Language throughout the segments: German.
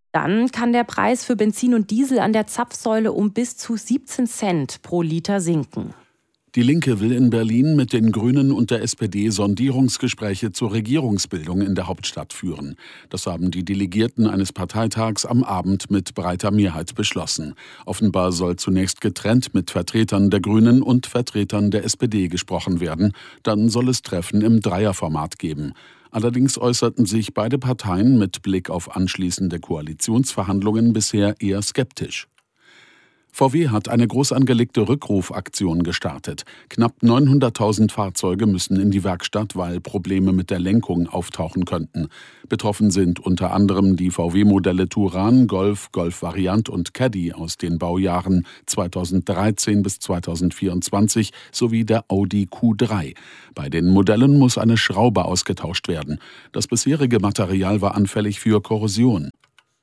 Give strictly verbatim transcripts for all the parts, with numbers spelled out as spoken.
Dann kann der Preis für Benzin und Diesel an der Zapfsäule um bis zu siebzehn Cent pro Liter sinken. Die Linke will in Berlin mit den Grünen und der S P D Sondierungsgespräche zur Regierungsbildung in der Hauptstadt führen. Das haben die Delegierten eines Parteitags am Abend mit breiter Mehrheit beschlossen. Offenbar soll zunächst getrennt mit Vertretern der Grünen und Vertretern der S P D gesprochen werden. Dann soll es Treffen im Dreierformat geben. Allerdings äußerten sich beide Parteien mit Blick auf anschließende Koalitionsverhandlungen bisher eher skeptisch. V W hat eine groß angelegte Rückrufaktion gestartet. Knapp neunhunderttausend Fahrzeuge müssen in die Werkstatt, weil Probleme mit der Lenkung auftauchen könnten. Betroffen sind unter anderem die V W-Modelle Touran, Golf, Golf Variant und Caddy aus den Baujahren zweitausenddreizehn bis zweitausendvierundzwanzig sowie der Audi Q drei. Bei den Modellen muss eine Schraube ausgetauscht werden. Das bisherige Material war anfällig für Korrosion.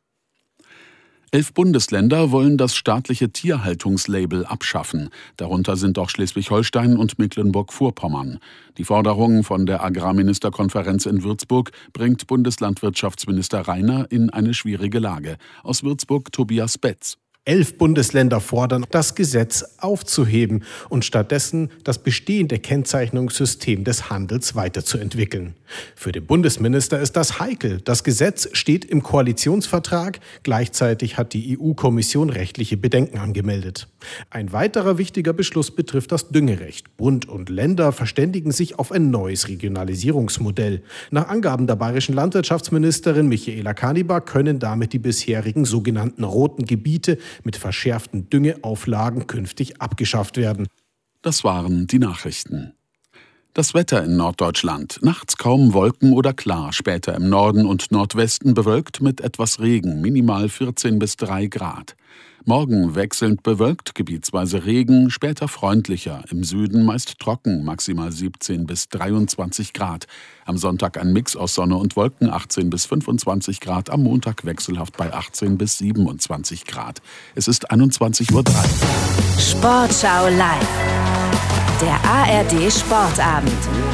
Elf Bundesländer wollen das staatliche Tierhaltungslabel abschaffen. Darunter sind auch Schleswig-Holstein und Mecklenburg-Vorpommern. Die Forderung von der Agrarministerkonferenz in Würzburg bringt Bundeslandwirtschaftsminister Rainer in eine schwierige Lage. Aus Würzburg Tobias Betz. Elf Bundesländer fordern, das Gesetz aufzuheben und stattdessen das bestehende Kennzeichnungssystem des Handels weiterzuentwickeln. Für den Bundesminister ist das heikel. Das Gesetz steht im Koalitionsvertrag. Gleichzeitig hat die E U-Kommission rechtliche Bedenken angemeldet. Ein weiterer wichtiger Beschluss betrifft das Düngerecht. Bund und Länder verständigen sich auf ein neues Regionalisierungsmodell. Nach Angaben der bayerischen Landwirtschaftsministerin Michaela Kanibar können damit die bisherigen sogenannten roten Gebiete mit verschärften Düngeauflagen künftig abgeschafft werden. Das waren die Nachrichten. Das Wetter in Norddeutschland. Nachts kaum Wolken oder klar, später im Norden und Nordwesten bewölkt mit etwas Regen, minimal vierzehn bis drei Grad. Morgen wechselnd bewölkt, gebietsweise Regen, später freundlicher, im Süden meist trocken, maximal siebzehn bis dreiundzwanzig Grad. Am Sonntag ein Mix aus Sonne und Wolken, achtzehn bis fünfundzwanzig Grad, am Montag wechselhaft bei achtzehn bis siebenundzwanzig Grad. Es ist einundzwanzig Uhr drei. Sportschau live. Der A R D Sportabend.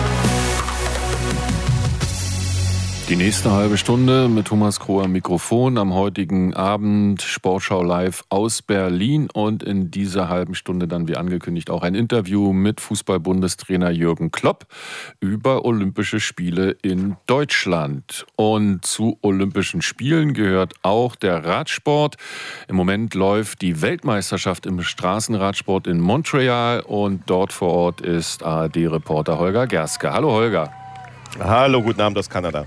Die nächste halbe Stunde mit Thomas Kroh am Mikrofon am heutigen Abend Sportschau live aus Berlin und in dieser halben Stunde dann wie angekündigt auch ein Interview mit Fußball-Bundestrainer Jürgen Klopp über Olympische Spiele in Deutschland. Und zu Olympischen Spielen gehört auch der Radsport. Im Moment läuft die Weltmeisterschaft im Straßenradsport in Montreal und dort vor Ort ist A R D-Reporter Holger Gerske. Hallo Holger. Hallo, guten Abend aus Kanada.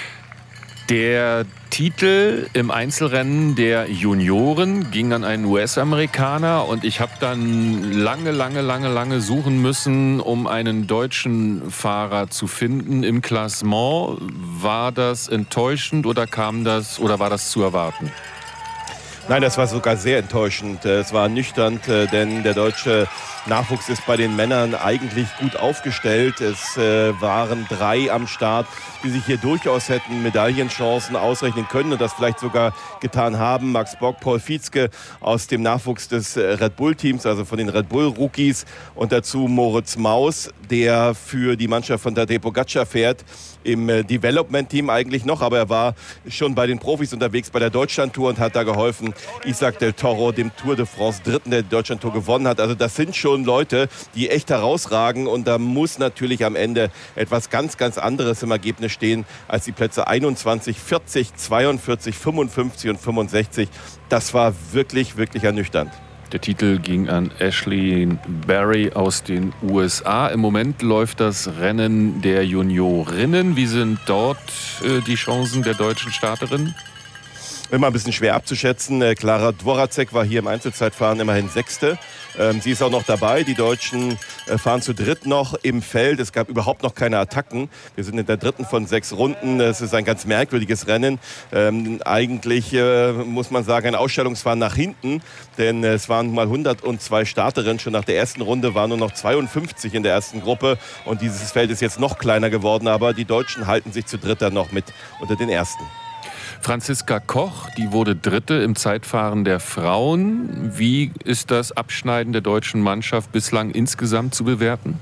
Der Titel im Einzelrennen der Junioren ging an einen U S-Amerikaner und ich habe dann lange, lange, lange, lange suchen müssen, um einen deutschen Fahrer zu finden im Klassement. War das enttäuschend oder kam das oder war das zu erwarten? Nein, das war sogar sehr enttäuschend. Es war ernüchternd, denn der deutsche Nachwuchs ist bei den Männern eigentlich gut aufgestellt. Es waren drei am Start, die sich hier durchaus hätten Medaillenchancen ausrechnen können und das vielleicht sogar getan haben. Max Bock, Paul Vietzke aus dem Nachwuchs des Red Bull-Teams, also von den Red Bull-Rookies und dazu Moritz Maus, der für die Mannschaft von Tadej Pogačar fährt. Im Development-Team eigentlich noch, aber er war schon bei den Profis unterwegs bei der Deutschlandtour und hat da geholfen. Isaac del Toro, dem Tour de France Dritten, der die Deutschlandtour gewonnen hat. Also das sind schon Leute, die echt herausragen und da muss natürlich am Ende etwas ganz, ganz anderes im Ergebnis stehen als die Plätze einundzwanzig, vierzig, zweiundvierzig, fünfundfünfzig und fünfundsechzig. Das war wirklich, wirklich ernüchternd. Der Titel ging an Ashley Barry aus den U S A. Im Moment läuft das Rennen der Juniorinnen. Wie sind dort äh, die Chancen der deutschen Starterinnen? Immer ein bisschen schwer abzuschätzen. Äh, Klara Dworzák war hier im Einzelzeitfahren immerhin Sechste. Ähm, sie ist auch noch dabei. Die Deutschen äh, fahren zu dritt noch im Feld. Es gab überhaupt noch keine Attacken. Wir sind in der dritten von sechs Runden. Es ist ein ganz merkwürdiges Rennen. Ähm, eigentlich äh, muss man sagen, ein Ausstellungsfahren nach hinten. Denn äh, es waren mal hundertzwei Starterinnen. Schon nach der ersten Runde waren nur noch zweiundfünfzig in der ersten Gruppe. Und dieses Feld ist jetzt noch kleiner geworden. Aber die Deutschen halten sich zu dritt dann noch mit unter den Ersten. Franziska Koch, die wurde Dritte im Zeitfahren der Frauen. Wie ist das Abschneiden der deutschen Mannschaft bislang insgesamt zu bewerten?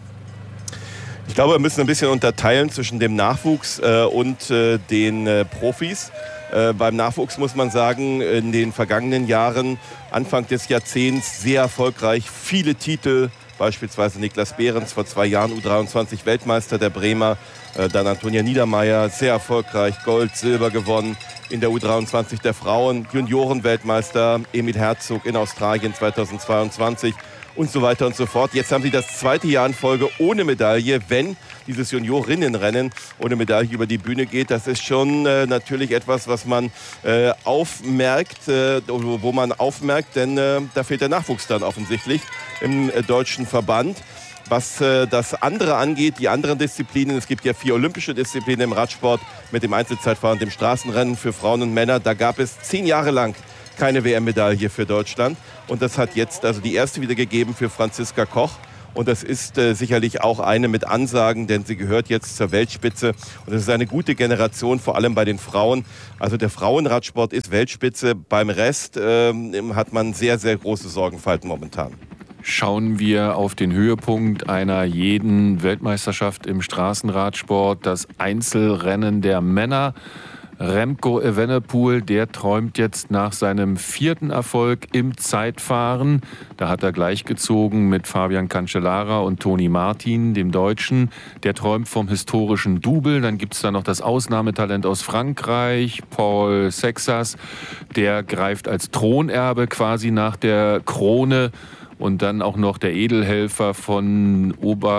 Ich glaube, wir müssen ein bisschen unterteilen zwischen dem Nachwuchs äh, und äh, den äh, Profis. Äh, beim Nachwuchs muss man sagen, in den vergangenen Jahren, Anfang des Jahrzehnts, sehr erfolgreich, viele Titel, beispielsweise Niklas Behrens, vor zwei Jahren U dreiundzwanzig Weltmeister der Bremer, äh, dann Antonia Niedermeyer, sehr erfolgreich, Gold, Silber gewonnen in der U dreiundzwanzig der Frauen, Junioren-Weltmeister Emil Herzog in Australien zweitausendzweiundzwanzig und so weiter und so fort. Jetzt haben sie das zweite Jahr in Folge ohne Medaille, wenn dieses Juniorinnenrennen ohne Medaille über die Bühne geht. Das ist schon äh, natürlich etwas, was man äh, aufmerkt, äh, wo man aufmerkt, denn äh, da fehlt der Nachwuchs dann offensichtlich im äh, deutschen Verband. Was äh, das andere angeht, die anderen Disziplinen, es gibt ja vier olympische Disziplinen im Radsport mit dem Einzelzeitfahren und dem Straßenrennen für Frauen und Männer. Da gab es zehn Jahre lang keine W M-Medaille für Deutschland. Und das hat jetzt also die erste wieder gegeben für Franziska Koch. Und das ist äh, sicherlich auch eine mit Ansagen, denn sie gehört jetzt zur Weltspitze. Und es ist eine gute Generation, vor allem bei den Frauen. Also der Frauenradsport ist Weltspitze. Beim Rest äh, hat man sehr, sehr große Sorgenfalten momentan. Schauen wir auf den Höhepunkt einer jeden Weltmeisterschaft im Straßenradsport, das Einzelrennen der Männer. Remco Evenepoel, der träumt jetzt nach seinem vierten Erfolg im Zeitfahren. Da hat er gleichgezogen mit Fabian Cancellara und Toni Martin, dem Deutschen. Der träumt vom historischen Double. Dann gibt es da noch das Ausnahmetalent aus Frankreich, Paul Sexas. Der greift als Thronerbe quasi nach der Krone. Und dann auch noch der Edelhelfer von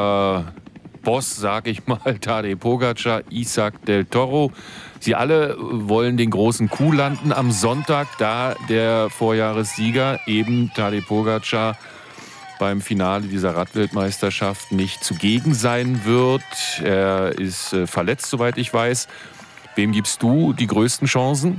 Oberboss, sag ich mal, Tadej Pogačar, Isaac del Toro. Sie alle wollen den großen Coup landen am Sonntag, da der Vorjahressieger, eben Tadej Pogačar, beim Finale dieser Radweltmeisterschaft nicht zugegen sein wird. Er ist äh, verletzt, soweit ich weiß. Wem gibst du die größten Chancen?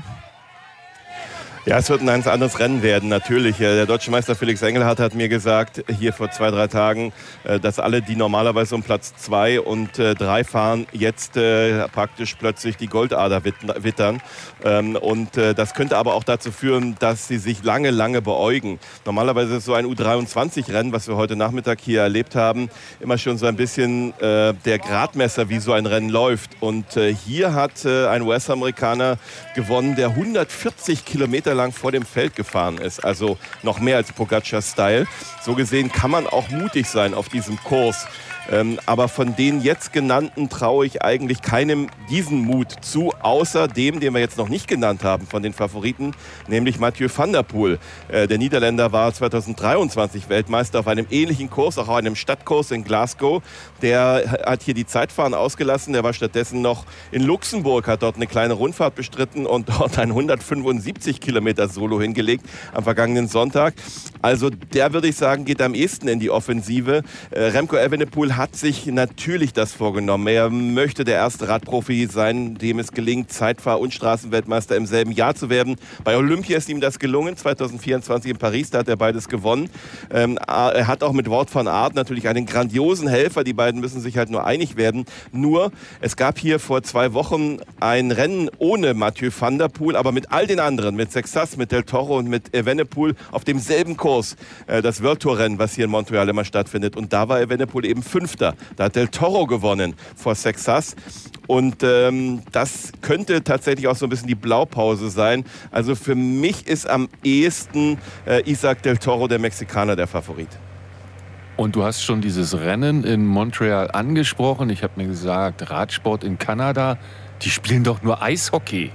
Ja, es wird ein ganz anderes Rennen werden, natürlich. Der deutsche Meister Felix Engelhardt hat mir gesagt, hier vor zwei, drei Tagen, dass alle, die normalerweise um Platz zwei und drei fahren, jetzt praktisch plötzlich die Goldader wittern. Und das könnte aber auch dazu führen, dass sie sich lange, lange beäugen. Normalerweise ist so ein U dreiundzwanzig-Rennen, was wir heute Nachmittag hier erlebt haben, immer schon so ein bisschen der Gradmesser, wie so ein Rennen läuft. Und hier hat ein U S-Amerikaner gewonnen, der hundertvierzig Kilometer lang vor dem Feld gefahren ist. Also noch mehr als Pogačar-Style. So gesehen kann man auch mutig sein auf diesem Kurs. Ähm, aber von den jetzt genannten traue ich eigentlich keinem diesen Mut zu, außer dem, den wir jetzt noch nicht genannt haben von den Favoriten, nämlich Mathieu van der Poel. Äh, der Niederländer war zweitausenddreiundzwanzig Weltmeister auf einem ähnlichen Kurs, auch auf einem Stadtkurs in Glasgow. Der hat hier die Zeitfahren ausgelassen, der war stattdessen noch in Luxemburg, hat dort eine kleine Rundfahrt bestritten und dort ein hundertfünfundsiebzig Kilometer Solo hingelegt am vergangenen Sonntag. Also der, würde ich sagen, geht am ehesten in die Offensive. Äh, Remco Evenepoel hat sich natürlich das vorgenommen. Er möchte der erste Radprofi sein, dem es gelingt, Zeitfahr- und Straßenweltmeister im selben Jahr zu werden. Bei Olympia ist ihm das gelungen, zweitausendvierundzwanzig in Paris, da hat er beides gewonnen. Ähm, er hat auch mit Wout van Aert natürlich einen grandiosen Helfer. Die beiden müssen sich halt nur einig werden. Nur, es gab hier vor zwei Wochen ein Rennen ohne Mathieu van der Poel, aber mit all den anderen, mit Sexas, mit Del Toro und mit Evenepoel auf demselben Kurs. Äh, das World Tour Rennen, was hier in Montreal immer stattfindet. Und da war Evenepoel eben fünf. Da hat Del Toro gewonnen vor Sexas. Und ähm, das könnte tatsächlich auch so ein bisschen die Blaupause sein. Also für mich ist am ehesten äh, Isaac Del Toro, der Mexikaner, der Favorit. Und du hast schon dieses Rennen in Montreal angesprochen. Ich habe mir gesagt, Radsport in Kanada, die spielen doch nur Eishockey.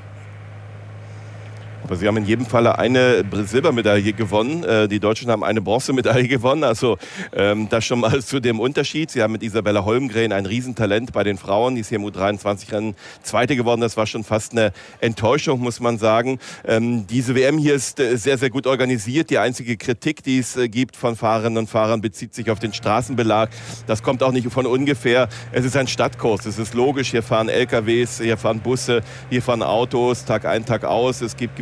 Aber sie haben in jedem Falle eine Silbermedaille gewonnen. Die Deutschen haben eine Bronzemedaille gewonnen. Also ähm, das schon mal zu dem Unterschied. Sie haben mit Isabella Holmgren ein Riesentalent bei den Frauen. Die ist hier im U dreiundzwanzig-Rennen Zweite geworden. Das war schon fast eine Enttäuschung, muss man sagen. Ähm, diese W M hier ist sehr, sehr gut organisiert. Die einzige Kritik, die es gibt von Fahrerinnen und Fahrern, bezieht sich auf den Straßenbelag. Das kommt auch nicht von ungefähr. Es ist ein Stadtkurs. Es ist logisch. Hier fahren L K Ws, hier fahren Busse, hier fahren Autos, Tag ein, Tag aus. Es gibt gewisse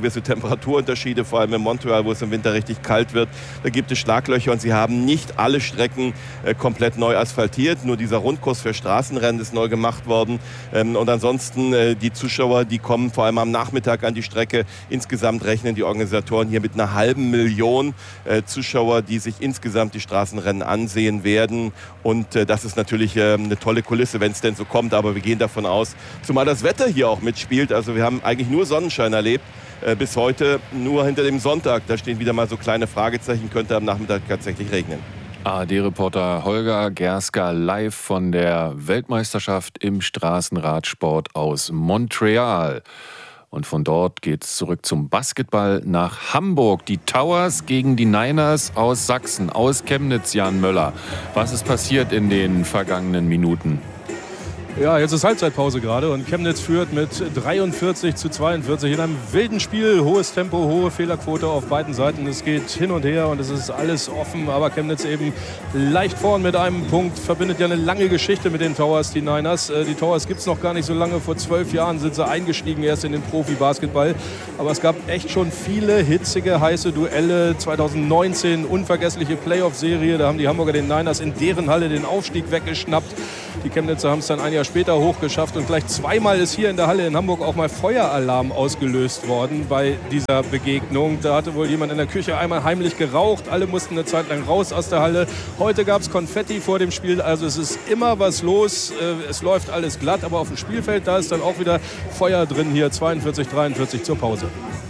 gewisse Temperaturunterschiede, vor allem in Montreal, wo es im Winter richtig kalt wird. Da gibt es Schlaglöcher und sie haben nicht alle Strecken äh, komplett neu asphaltiert. Nur dieser Rundkurs für Straßenrennen ist neu gemacht worden. Ähm, und ansonsten äh, die Zuschauer, die kommen vor allem am Nachmittag an die Strecke. Insgesamt rechnen die Organisatoren hier mit einer halben Million äh, Zuschauer, die sich insgesamt die Straßenrennen ansehen werden. Und äh, das ist natürlich äh, eine tolle Kulisse, wenn es denn so kommt. Aber wir gehen davon aus, zumal das Wetter hier auch mitspielt. Also wir haben eigentlich nur Sonnenschein erlebt. Äh, bis heute nur hinter dem Sonntag. Da stehen wieder mal so kleine Fragezeichen. Könnte am Nachmittag tatsächlich regnen. A R D-Reporter Holger Gerska live von der Weltmeisterschaft im Straßenradsport aus Montreal. Und von dort geht's zurück zum Basketball nach Hamburg. Die Towers gegen die Niners aus Sachsen, aus Chemnitz, Jan Möller. Was ist passiert in den vergangenen Minuten? Ja, jetzt ist Halbzeitpause gerade und Chemnitz führt mit dreiundvierzig zu zweiundvierzig in einem wilden Spiel. Hohes Tempo, hohe Fehlerquote auf beiden Seiten. Es geht hin und her und es ist alles offen, aber Chemnitz eben leicht vorn mit einem Punkt. Verbindet ja eine lange Geschichte mit den Towers, die Niners. Die Towers gibt es noch gar nicht so lange. Vor zwölf Jahren sind sie eingestiegen erst in den Profi-Basketball. Aber es gab echt schon viele hitzige, heiße Duelle. zweitausendneunzehn unvergessliche Playoff-Serie. Da haben die Hamburger den Niners in deren Halle den Aufstieg weggeschnappt. Die Chemnitzer haben es dann ein Jahr später hochgeschafft und gleich zweimal ist hier in der Halle in Hamburg auch mal Feueralarm ausgelöst worden bei dieser Begegnung. Da hatte wohl jemand in der Küche einmal heimlich geraucht. Alle mussten eine Zeit lang raus aus der Halle. Heute gab es Konfetti vor dem Spiel. Also es ist immer was los. Es läuft alles glatt, aber auf dem Spielfeld, da ist dann auch wieder Feuer drin hier. zweiundvierzig dreiundvierzig zur Pause.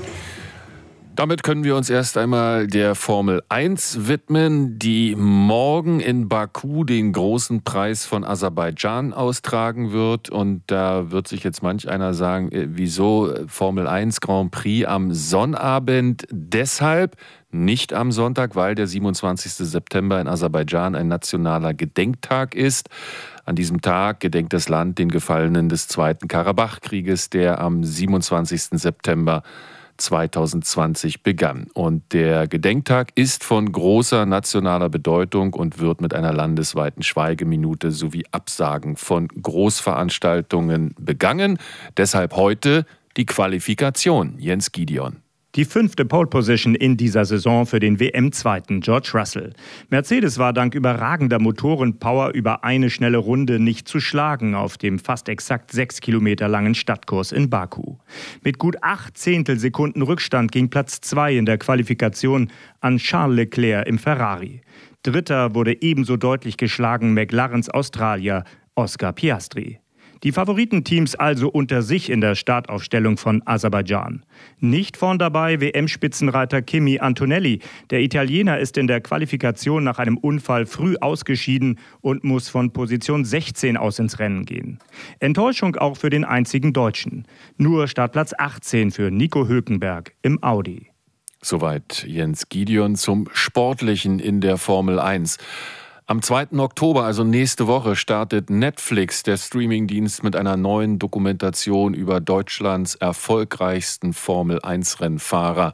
Damit können wir uns erst einmal der Formel eins widmen, die morgen in Baku den großen Preis von Aserbaidschan austragen wird. Und da wird sich jetzt manch einer sagen, wieso Formel eins Grand Prix am Sonnabend? Deshalb nicht am Sonntag, weil der siebenundzwanzigsten September in Aserbaidschan ein nationaler Gedenktag ist. An diesem Tag gedenkt das Land den Gefallenen des Zweiten Karabach-Krieges, der am siebenundzwanzigsten September zweitausendzwanzig begann. Und der Gedenktag ist von großer nationaler Bedeutung und wird mit einer landesweiten Schweigeminute sowie Absagen von Großveranstaltungen begangen. Deshalb heute die Qualifikation. Jens Gideon. Die fünfte Pole Position in dieser Saison für den W M-Zweiten George Russell. Mercedes war dank überragender Motorenpower über eine schnelle Runde nicht zu schlagen auf dem fast exakt sechs Kilometer langen Stadtkurs in Baku. Mit gut acht Zehntelsekunden Rückstand ging Platz zwei in der Qualifikation an Charles Leclerc im Ferrari. Dritter wurde ebenso deutlich geschlagen McLarens Australier Oscar Piastri. Die Favoritenteams also unter sich in der Startaufstellung von Aserbaidschan. Nicht vorn dabei W M-Spitzenreiter Kimi Antonelli. Der Italiener ist in der Qualifikation nach einem Unfall früh ausgeschieden und muss von Position sechzehn aus ins Rennen gehen. Enttäuschung auch für den einzigen Deutschen. Nur Startplatz achtzehn für Nico Hülkenberg im Audi. Soweit Jens Gideon zum Sportlichen in der Formel eins. Am zweiten Oktober, also nächste Woche, startet Netflix, der Streamingdienst, mit einer neuen Dokumentation über Deutschlands erfolgreichsten Formel eins Rennfahrer.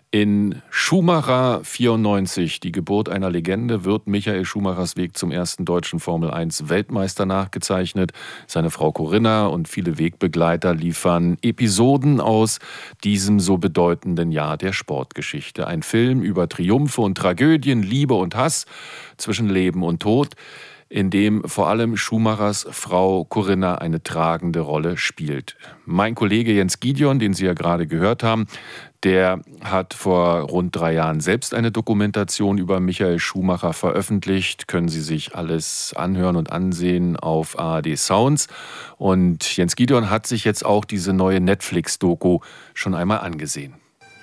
In Schumacher vierundneunzig, die Geburt einer Legende, wird Michael Schumachers Weg zum ersten deutschen Formel eins Weltmeister nachgezeichnet. Seine Frau Corinna und viele Wegbegleiter liefern Episoden aus diesem so bedeutenden Jahr der Sportgeschichte. Ein Film über Triumphe und Tragödien, Liebe und Hass zwischen Leben und Tod, in dem vor allem Schumachers Frau Corinna eine tragende Rolle spielt. Mein Kollege Jens Gideon, den Sie ja gerade gehört haben, der hat vor rund drei Jahren selbst eine Dokumentation über Michael Schumacher veröffentlicht. Können Sie sich alles anhören und ansehen auf A R D Sounds. Und Jens Gideon hat sich jetzt auch diese neue Netflix-Doku schon einmal angesehen.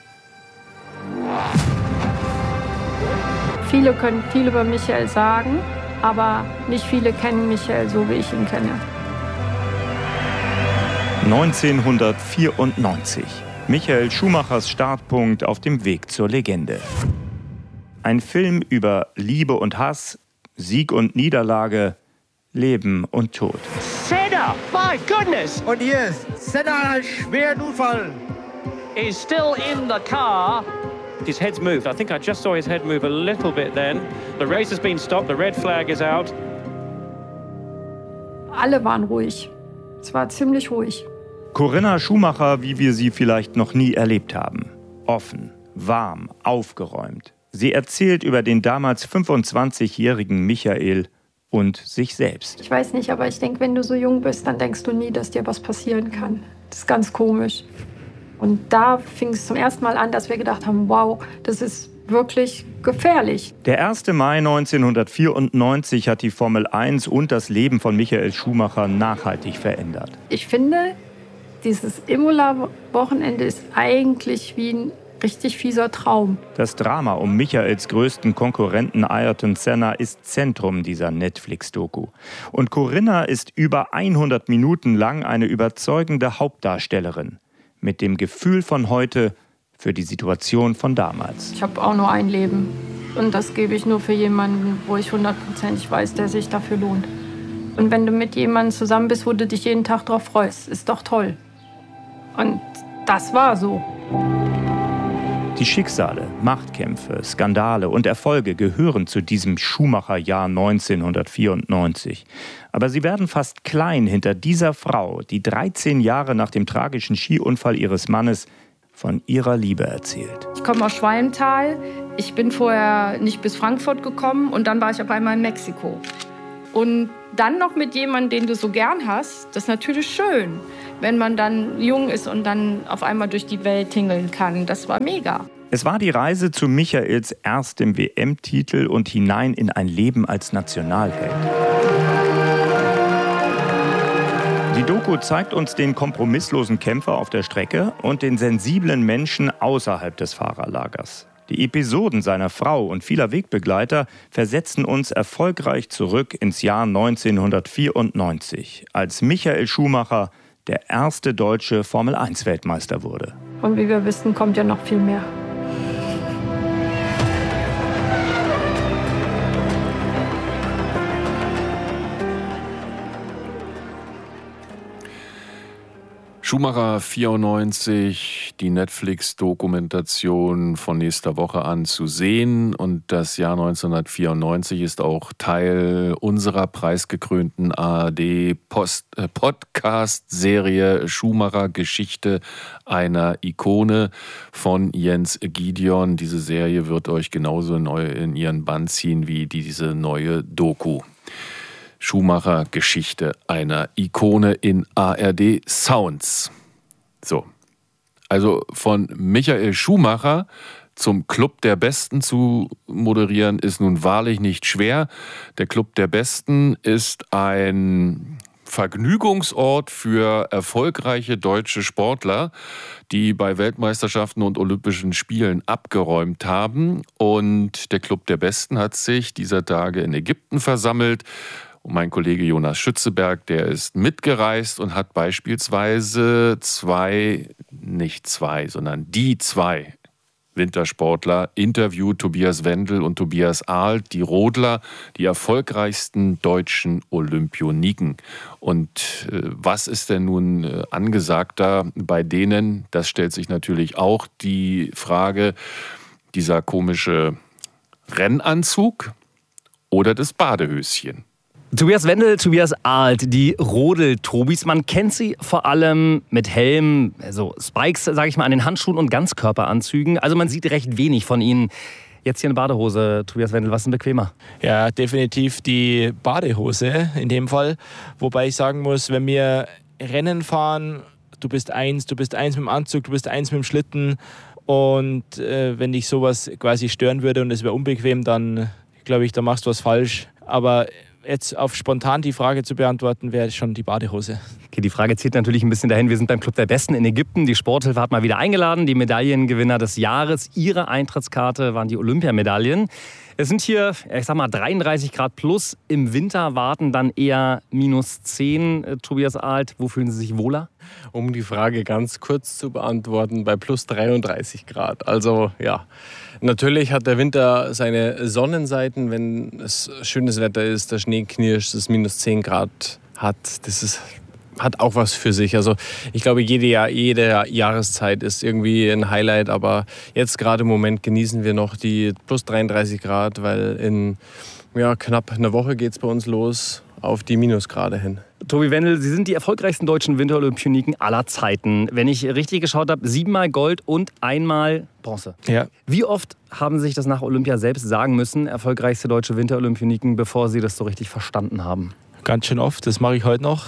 Viele können viel über Michael sagen, aber nicht viele kennen Michael so, wie ich ihn kenne. neunzehnhundertvierundneunzig. Michael Schumachers Startpunkt auf dem Weg zur Legende. Ein Film über Liebe und Hass, Sieg und Niederlage, Leben und Tod. Senna, my goodness! Und hier ist Senna an einem schweren Unfall. Is still in the car. His head's moved. I think I just saw his head move a little bit then. The race has been stopped. The red flag is out. Alle waren ruhig. Es war ziemlich ruhig. Corinna Schumacher, wie wir sie vielleicht noch nie erlebt haben. Offen, warm, aufgeräumt. Sie erzählt über den damals fünfundzwanzigjährigen Michael und sich selbst. Ich weiß nicht, aber ich denke, wenn du so jung bist, dann denkst du nie, dass dir was passieren kann. Das ist ganz komisch. Und da fing es zum ersten Mal an, dass wir gedacht haben, wow, das ist wirklich gefährlich. Der erste Mai neunzehnhundertvierundneunzig hat die Formel eins und das Leben von Michael Schumacher nachhaltig verändert. Ich finde, dieses Imola-Wochenende ist eigentlich wie ein richtig fieser Traum. Das Drama um Michaels größten Konkurrenten Ayrton Senna ist Zentrum dieser Netflix-Doku. Und Corinna ist über hundert Minuten lang eine überzeugende Hauptdarstellerin. Mit dem Gefühl von heute für die Situation von damals. Ich habe auch nur ein Leben. Und das gebe ich nur für jemanden, wo ich hundertprozentig weiß, der sich dafür lohnt. Und wenn du mit jemandem zusammen bist, wo du dich jeden Tag drauf freust, ist doch toll. Und das war so. Die Schicksale, Machtkämpfe, Skandale und Erfolge gehören zu diesem Schumacher-Jahr neunzehnhundertvierundneunzig. Aber sie werden fast klein hinter dieser Frau, die dreizehn Jahre nach dem tragischen Skiunfall ihres Mannes von ihrer Liebe erzählt. Ich komme aus Schwalmtal. Ich bin vorher nicht bis Frankfurt gekommen und dann war ich auf einmal in Mexiko. Und dann noch mit jemandem, den du so gern hast, das ist natürlich schön, wenn man dann jung ist und dann auf einmal durch die Welt tingeln kann. Das war mega. Es war die Reise zu Michaels erstem W M-Titel und hinein in ein Leben als Nationalheld. Die Doku zeigt uns den kompromisslosen Kämpfer auf der Strecke und den sensiblen Menschen außerhalb des Fahrerlagers. Die Episoden seiner Frau und vieler Wegbegleiter versetzen uns erfolgreich zurück ins Jahr neunzehnhundertvierundneunzig, als Michael Schumacher der erste deutsche Formel eins Weltmeister wurde. Und wie wir wissen, kommt ja noch viel mehr. Schumacher vierundneunzig, die Netflix-Dokumentation von nächster Woche an zu sehen. Und das Jahr neunzehnhundertvierundneunzig ist auch Teil unserer preisgekrönten A R D-Podcast-Serie Schumacher Geschichte einer Ikone von Jens Gideon. Diese Serie wird euch genauso neu in ihren Bann ziehen wie diese neue Doku. Schumacher Geschichte einer Ikone in A R D Sounds. So, also von Michael Schumacher zum Club der Besten zu moderieren, ist nun wahrlich nicht schwer. Der Club der Besten ist ein Vergnügungsort für erfolgreiche deutsche Sportler, die bei Weltmeisterschaften und Olympischen Spielen abgeräumt haben. Und der Club der Besten hat sich dieser Tage in Ägypten versammelt. Und mein Kollege Jonas Schützeberg, der ist mitgereist und hat beispielsweise zwei, nicht zwei, sondern die zwei Wintersportler interviewt, Tobias Wendel und Tobias Ahlt, die Rodler, die erfolgreichsten deutschen Olympioniken. Und äh, was ist denn nun äh, angesagter bei denen? Das stellt sich natürlich auch die Frage, dieser komische Rennanzug oder das Badehöschen. Tobias Wendel, Tobias Ahlt, die Rodel-Tobis. Man kennt sie vor allem mit Helm, also Spikes, sage ich mal, an den Handschuhen und Ganzkörperanzügen. Also man sieht recht wenig von ihnen. Jetzt hier eine Badehose, Tobias Wendel, was ist denn bequemer? Ja, definitiv die Badehose in dem Fall. Wobei ich sagen muss, wenn wir Rennen fahren, du bist eins, du bist eins mit dem Anzug, du bist eins mit dem Schlitten. Und äh, wenn dich sowas quasi stören würde und es wäre unbequem, dann glaube ich, da machst du was falsch. Aber jetzt auf spontan die Frage zu beantworten, wäre schon die Badehose. Okay, die Frage zielt natürlich ein bisschen dahin. Wir sind beim Club der Besten in Ägypten. Die Sporthilfe hat mal wieder eingeladen. Die Medaillengewinner des Jahres. Ihre Eintrittskarte waren die Olympiamedaillen. Es sind hier, ich sag mal, dreiunddreißig Grad plus. Im Winter warten dann eher minus zehn. Tobias Ahlt, wo fühlen Sie sich wohler? Um die Frage ganz kurz zu beantworten, bei plus dreiunddreißig Grad. Also ja, natürlich hat der Winter seine Sonnenseiten, wenn es schönes Wetter ist, der Schnee knirscht, es minus zehn Grad hat. Das ist, hat auch was für sich. Also ich glaube, jede, Jahr, jede Jahreszeit ist irgendwie ein Highlight, aber jetzt gerade im Moment genießen wir noch die plus dreiunddreißig Grad, weil in ja, knapp einer Woche geht es bei uns los. auf die Minusgrade hin. Tobi Wendel, Sie sind die erfolgreichsten deutschen Winterolympioniken aller Zeiten. Wenn ich richtig geschaut habe, siebenmal Gold und einmal Bronze. Ja. Wie oft haben Sie sich das nach Olympia selbst sagen müssen, erfolgreichste deutsche Winterolympioniken, bevor Sie das so richtig verstanden haben? Ganz schön oft, das mache ich heute noch.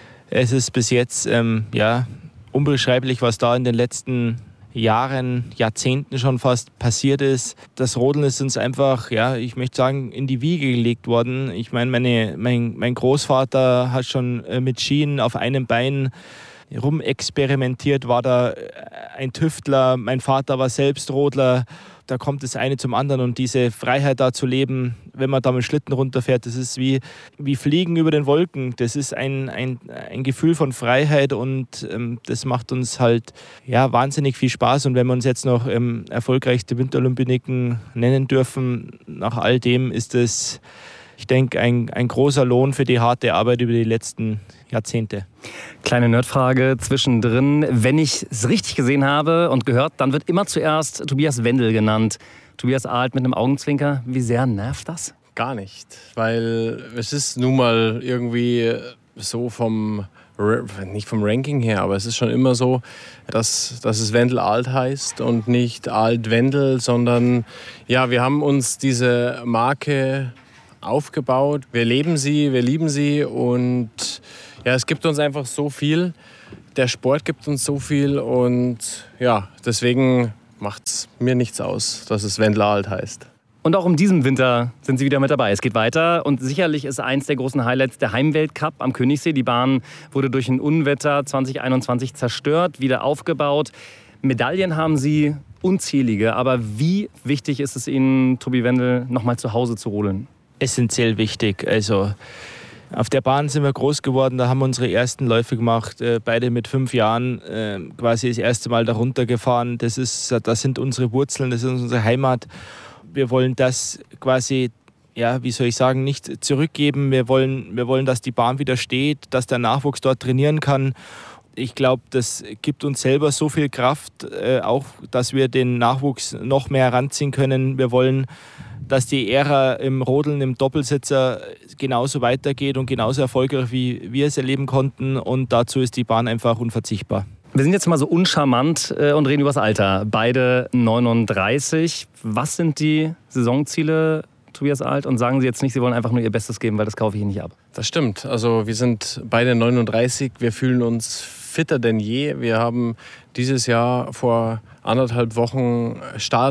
Es ist bis jetzt ähm, ja, unbeschreiblich, was da in den letzten Jahren, Jahrzehnten schon fast passiert ist. Das Rodeln ist uns einfach, ja, ich möchte sagen, in die Wiege gelegt worden. Ich meine, meine, mein, mein Großvater hat schon mit Skien auf einem Bein rumexperimentiert, war da ein Tüftler. Mein Vater war selbst Rodler. Da kommt das eine zum anderen und diese Freiheit da zu leben, wenn man da mit Schlitten runterfährt, das ist wie, wie Fliegen über den Wolken. Das ist ein, ein, ein Gefühl von Freiheit und ähm, das macht uns halt ja, wahnsinnig viel Spaß. Und wenn wir uns jetzt noch ähm, erfolgreichste Winterolympioniken nennen dürfen, nach all dem ist es, ich denke, ein, ein großer Lohn für die harte Arbeit über die letzten Jahrzehnte. Kleine Nerdfrage zwischendrin. Wenn ich es richtig gesehen habe und gehört, dann wird immer zuerst Tobias Wendel genannt. Tobias Ahlt mit einem Augenzwinker. Wie sehr nervt das? Gar nicht, weil es ist nun mal irgendwie so vom, nicht vom Ranking her, aber es ist schon immer so, dass, dass es Wendel Ahlt heißt und nicht Ahlt Wendel, sondern ja, wir haben uns diese Marke aufgebaut. Wir leben sie, wir lieben sie und ja, es gibt uns einfach so viel. Der Sport gibt uns so viel und ja, deswegen macht es mir nichts aus, dass es Wendel Ahlt heißt. Und auch in diesem Winter sind Sie wieder mit dabei. Es geht weiter und sicherlich ist eins der großen Highlights der Heimweltcup am Königssee. Die Bahn wurde durch ein Unwetter zwanzig einundzwanzig zerstört, wieder aufgebaut. Medaillen haben Sie unzählige, aber wie wichtig ist es Ihnen, Tobi Wendel, nochmal zu Hause zu rodeln? Essentiell wichtig. Also auf der Bahn sind wir groß geworden, da haben wir unsere ersten Läufe gemacht, äh, beide mit fünf Jahren äh, quasi das erste Mal da runtergefahren. Das ist, das sind unsere Wurzeln, das ist unsere Heimat. Wir wollen das quasi, ja, wie soll ich sagen, nicht zurückgeben. Wir wollen, wir wollen, dass die Bahn wieder steht, dass der Nachwuchs dort trainieren kann. Ich glaube, das gibt uns selber so viel Kraft, äh, auch, dass wir den Nachwuchs noch mehr heranziehen können. Wir wollen, dass die Ära im Rodeln, im Doppelsitzer genauso weitergeht und genauso erfolgreich, wie wir es erleben konnten. Und dazu ist die Bahn einfach unverzichtbar. Wir sind jetzt mal so uncharmant und reden über das Alter. Beide neununddreißig. Was sind die Saisonziele, Tobias Ahlt? Und sagen Sie jetzt nicht, Sie wollen einfach nur Ihr Bestes geben, weil das kaufe ich Ihnen nicht ab. Das stimmt. Also wir sind beide neununddreißig. Wir fühlen uns fitter denn je. Wir haben dieses Jahr vor anderthalb Wochen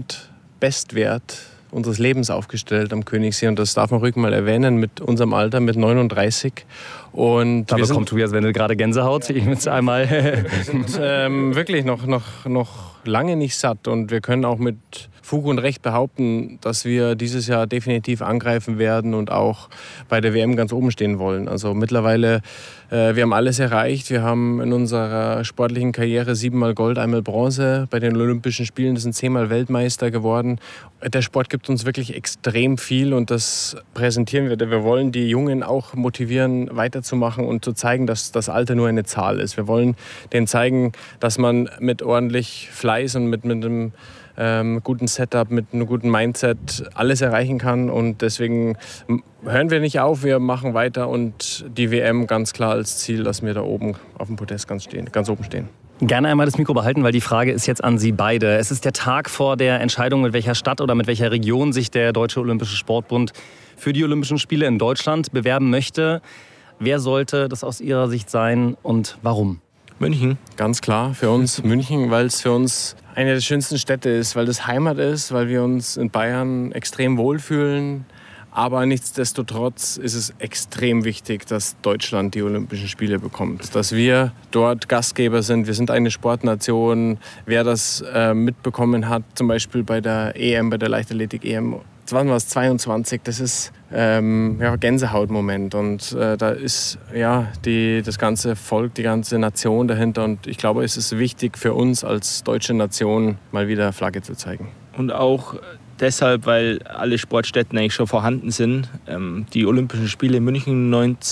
Startbestwert unseres Lebens aufgestellt am Königssee. Und das darf man ruhig mal erwähnen mit unserem Alter, mit neununddreißig. Und da bekommt Tobias Wendel gerade Gänsehaut. Ich muss einmal. Wir sind ähm, wirklich noch, noch, noch lange nicht satt. Und wir können auch mit Fug und Recht behaupten, dass wir dieses Jahr definitiv angreifen werden und auch bei der W M ganz oben stehen wollen. Also mittlerweile, äh, wir haben alles erreicht. Wir haben in unserer sportlichen Karriere siebenmal Gold, einmal Bronze bei den Olympischen Spielen. Das sind zehnmal Weltmeister geworden. Der Sport gibt uns wirklich extrem viel und das präsentieren wir. Wir wollen die Jungen auch motivieren, weiterzumachen und zu zeigen, dass das Alter nur eine Zahl ist. Wir wollen denen zeigen, dass man mit ordentlich Fleiß und mit, mit einem ähm, guten Setup, mit einem guten Mindset alles erreichen kann. Und deswegen hören wir nicht auf, wir machen weiter und die W M ganz klar als Ziel, dass wir da oben auf dem Podest ganz, stehen, ganz oben stehen. Gerne einmal das Mikro behalten, weil die Frage ist jetzt an Sie beide. Es ist der Tag vor der Entscheidung, mit welcher Stadt oder mit welcher Region sich der Deutsche Olympische Sportbund für die Olympischen Spiele in Deutschland bewerben möchte. Wer sollte das aus Ihrer Sicht sein und warum? München, ganz klar für uns München, weil es für uns eine der schönsten Städte ist, weil das Heimat ist, weil wir uns in Bayern extrem wohlfühlen. Aber nichtsdestotrotz ist es extrem wichtig, dass Deutschland die Olympischen Spiele bekommt. Dass wir dort Gastgeber sind. Wir sind eine Sportnation. Wer das äh, mitbekommen hat, zum Beispiel bei der E M, bei der Leichtathletik-E M zweitausendzweiundzwanzig, das ist ähm, ja, Gänsehautmoment. Und äh, da ist ja, die, das ganze Volk, die ganze Nation dahinter. Und ich glaube, es ist wichtig für uns als deutsche Nation, mal wieder Flagge zu zeigen. Und auch deshalb, weil alle Sportstätten eigentlich schon vorhanden sind. Ähm, die Olympischen Spiele in München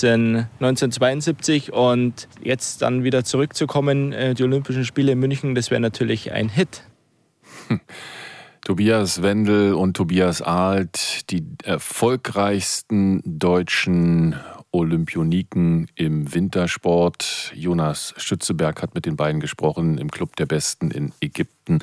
neunzehnhundertzweiundsiebzig und jetzt dann wieder zurückzukommen, äh, die Olympischen Spiele in München, das wäre natürlich ein Hit. Hm. Tobias Wendel und Tobias Ahlt, die erfolgreichsten deutschen Olympioniken im Wintersport. Jonas Schützeberg hat mit den beiden gesprochen im Club der Besten in Ägypten.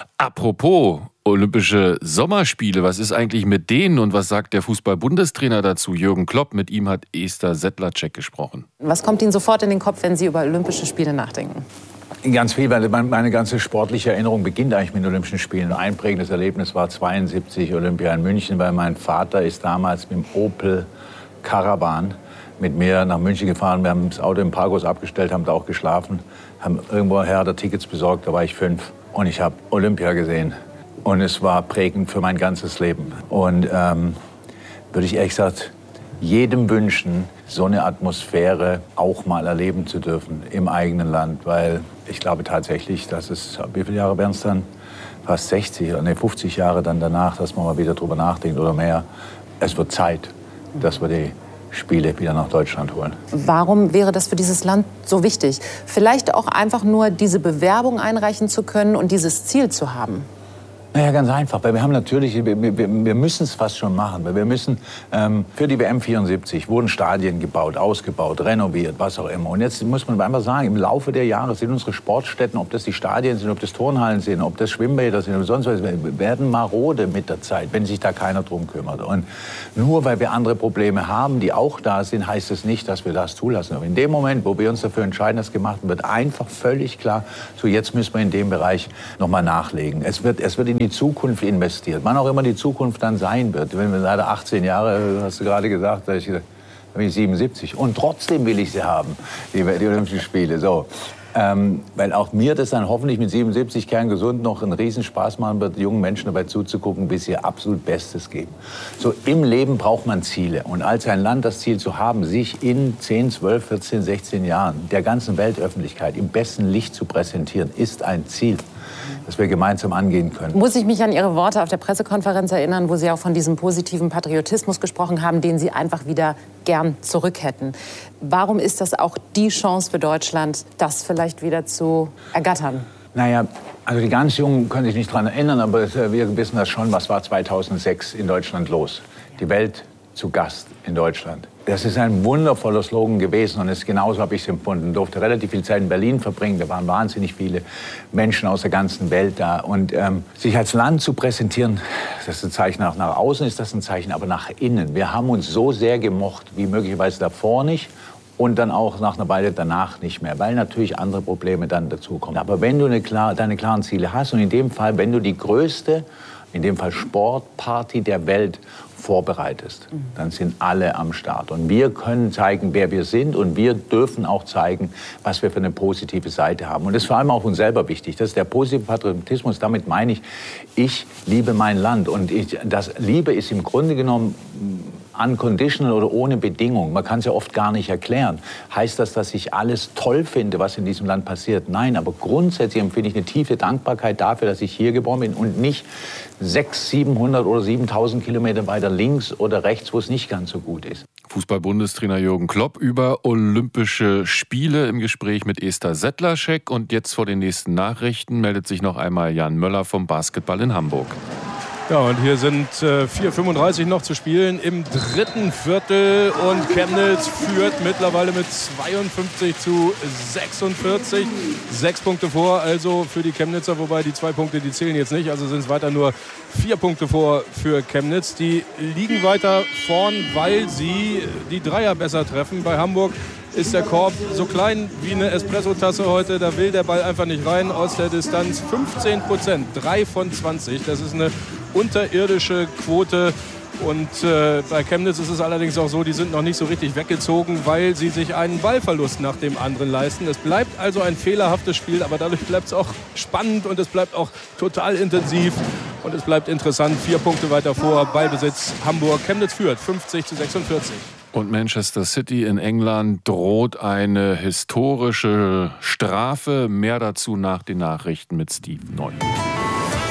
Apropos Olympische Sommerspiele, was ist eigentlich mit denen und was sagt der Fußball-Bundestrainer dazu, Jürgen Klopp? Mit ihm hat Esther Sedlacek gesprochen. Was kommt Ihnen sofort in den Kopf, wenn Sie über Olympische Spiele nachdenken? Ganz viel, weil meine ganze sportliche Erinnerung beginnt eigentlich mit den Olympischen Spielen. Ein einprägendes Erlebnis war zweiundsiebzig Olympia in München, weil mein Vater ist damals mit dem Opel Caravan mit mir nach München gefahren. Wir haben das Auto im Parkhaus abgestellt, haben da auch geschlafen, haben irgendwoher da Tickets besorgt, da war ich fünf. Und ich habe Olympia gesehen. Und es war prägend für mein ganzes Leben. Und ähm, würde ich ehrlich gesagt jedem wünschen, so eine Atmosphäre auch mal erleben zu dürfen im eigenen Land. Weil ich glaube tatsächlich, dass es, wie viele Jahre wären es dann? Fast sechzig oder nee, fünfzig Jahre dann danach, dass man mal wieder drüber nachdenkt oder mehr. Es wird Zeit, dass wir die Spiele wieder nach Deutschland holen. Warum wäre das für dieses Land so wichtig? Vielleicht auch einfach nur diese Bewerbung einreichen zu können und dieses Ziel zu haben. Naja, ganz einfach, weil wir haben natürlich, wir, wir, wir müssen es fast schon machen, weil wir müssen, ähm, für die W M vierundsiebzig wurden Stadien gebaut, ausgebaut, renoviert, was auch immer. Und jetzt muss man einfach sagen, im Laufe der Jahre sind unsere Sportstätten, ob das die Stadien sind, ob das Turnhallen sind, ob das Schwimmbäder sind oder sonst was, werden marode mit der Zeit, wenn sich da keiner drum kümmert. Und nur weil wir andere Probleme haben, die auch da sind, heißt es nicht, dass wir das zulassen. Aber in dem Moment, wo wir uns dafür entscheiden, das gemacht wird, einfach völlig klar, so jetzt müssen wir in dem Bereich nochmal nachlegen. Es wird, es wird in die Zukunft investiert, wann auch immer die Zukunft dann sein wird. Wenn wir leider achtzehn Jahre, hast du gerade gesagt, da bin ich siebenundsiebzig und trotzdem will ich sie haben, die, die Olympischen Spiele. So. Ähm, weil auch mir das dann hoffentlich mit siebenundsiebzig kerngesund noch einen Riesenspaß machen wird, jungen Menschen dabei zuzugucken, bis sie ihr absolut Bestes geben. So, im Leben braucht man Ziele. Und als ein Land das Ziel zu haben, sich in zehn, zwölf, vierzehn, sechzehn Jahren der ganzen Weltöffentlichkeit im besten Licht zu präsentieren, ist ein Ziel, das wir gemeinsam angehen können. Muss ich mich an Ihre Worte auf der Pressekonferenz erinnern, wo Sie auch von diesem positiven Patriotismus gesprochen haben, den Sie einfach wieder gern zurück hätten. Warum ist das auch die Chance für Deutschland, das vielleicht wieder zu ergattern? Naja, also die ganz Jungen können sich nicht daran erinnern, aber wir wissen das schon, was war zweitausendsechs in Deutschland los. Die Welt zu Gast in Deutschland. Das ist ein wundervoller Slogan gewesen und es, genauso habe ich es empfunden. Ich durfte relativ viel Zeit in Berlin verbringen, da waren wahnsinnig viele Menschen aus der ganzen Welt da. Und ähm, sich als Land zu präsentieren, das ist ein Zeichen, nach, nach außen ist das ein Zeichen, aber nach innen. Wir haben uns so sehr gemocht, wie möglicherweise davor nicht und dann auch nach einer Weile danach nicht mehr, weil natürlich andere Probleme dann dazukommen. Aber wenn du eine klar, deine klaren Ziele hast und in dem Fall, wenn du die größte, in dem Fall Sportparty der Welt vorbereitest, dann sind alle am Start. Und wir können zeigen, wer wir sind und wir dürfen auch zeigen, was wir für eine positive Seite haben. Und das ist vor allem auch uns selber wichtig. Das ist der positive Patriotismus. Damit meine ich, ich liebe mein Land. Und ich, das Liebe ist im Grunde genommen unconditional oder ohne Bedingung. Man kann es ja oft gar nicht erklären. Heißt das, dass ich alles toll finde, was in diesem Land passiert? Nein, aber grundsätzlich empfinde ich eine tiefe Dankbarkeit dafür, dass ich hier geboren bin und nicht sechshundert, siebenhundert oder siebentausend Kilometer weiter links oder rechts, wo es nicht ganz so gut ist. Fußball-Bundestrainer Jürgen Klopp über Olympische Spiele im Gespräch mit Esther Sedlacek. Und jetzt vor den nächsten Nachrichten meldet sich noch einmal Jan Möller vom Basketball in Hamburg. Ja, und hier sind äh, vier fünfunddreißig noch zu spielen im dritten Viertel und Chemnitz führt mittlerweile mit zweiundfünfzig zu sechsundvierzig. Sechs Punkte vor, also für die Chemnitzer, wobei die zwei Punkte, die zählen jetzt nicht, also sind es weiter nur vier Punkte vor für Chemnitz. Die liegen weiter vorn, weil sie die Dreier besser treffen. Bei Hamburg ist der Korb so klein wie eine Espresso-Tasse heute. Da will der Ball einfach nicht rein aus der Distanz. fünfzehn Prozent, drei von zwanzig. Das ist eine unterirdische Quote. Und äh, bei Chemnitz ist es allerdings auch so, die sind noch nicht so richtig weggezogen, weil sie sich einen Ballverlust nach dem anderen leisten. Es bleibt also ein fehlerhaftes Spiel, aber dadurch bleibt es auch spannend und es bleibt auch total intensiv. Und es bleibt interessant. Vier Punkte weiter vor, Ballbesitz Hamburg. Chemnitz führt fünfzig zu sechsundvierzig. Und Manchester City in England droht eine historische Strafe. Mehr dazu nach den Nachrichten mit Steve Neu.